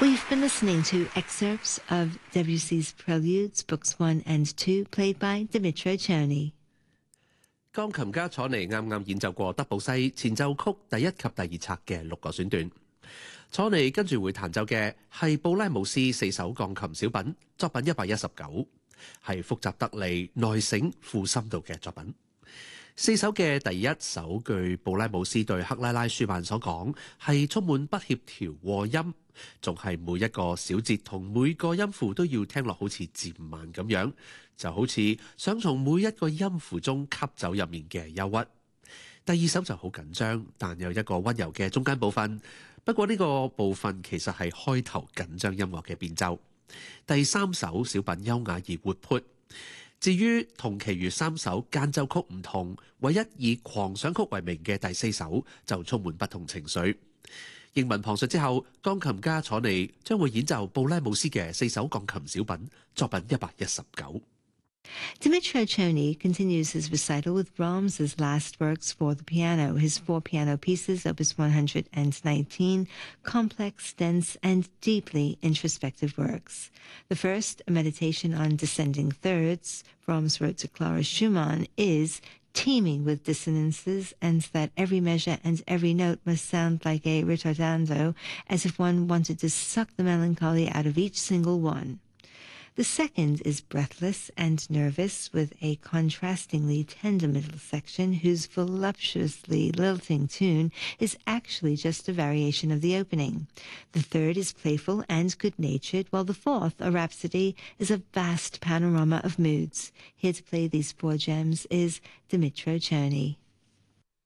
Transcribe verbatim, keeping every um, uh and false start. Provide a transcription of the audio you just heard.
We've been listening to excerpts of Debussy's Preludes, Books one and two, played by Dimitro Cherney. 鋼琴家楚尼啱啱演奏過德布西前奏曲第一及第二冊嘅六個選段。楚尼跟住會彈奏嘅係布拉姆斯四首鋼琴小品，作品一百一十九，係複雜得嚟、內省富深度嘅作品。四首嘅第一首據布拉姆斯對克拉拉舒曼所講，係充滿不協調和音，仲係每一個小節同每個音符都要聽落好似漸慢咁樣，就好似想從每一個音符中吸走入面嘅憂鬱。第二首就好緊張，但有一個溫柔嘅中間部分。不過呢個部分其實係開頭緊張音樂嘅變奏。第三首小品優雅而活潑。至於同其餘三首間奏曲唔同，唯一以狂想曲為名嘅第四首就充滿不同情緒。英文旁述之後，鋼琴家楚尼將會演奏布拉姆斯嘅四首鋼琴小品，作品一百一十九。 Dimitro Cherney continues his recital with Brahms's last works for the piano, his four piano pieces, Opus one hundred nineteen, complex, dense, and deeply introspective works. The first, a meditation on descending thirds, Brahms wrote to Clara Schumann, is teeming with dissonances, and that every measure and every note must sound like a ritardando, as if one wanted to suck the melancholy out of each single one. The second is breathless and nervous, with a contrastingly tender middle section whose voluptuously lilting tune is actually just a variation of the opening. The third is playful and good-natured, while the fourth, a rhapsody, is a vast panorama of moods. Here to play these four gems is Dimitro Cherney.